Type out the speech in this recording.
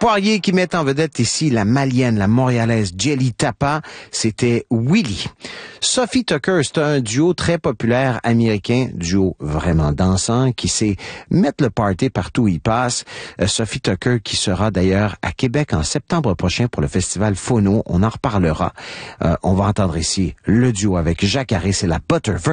Poirier qui met en vedette ici la malienne, la montréalaise Jelly Tapa, c'était Willie. Sophie Tucker, c'est un duo très populaire américain, duo vraiment dansant, qui sait mettre le party partout où il passe. Sophie Tucker qui sera d'ailleurs à Québec en septembre prochain pour le festival Phono, on en reparlera. On va entendre ici le duo avec Jacques Harris et la Butterverse.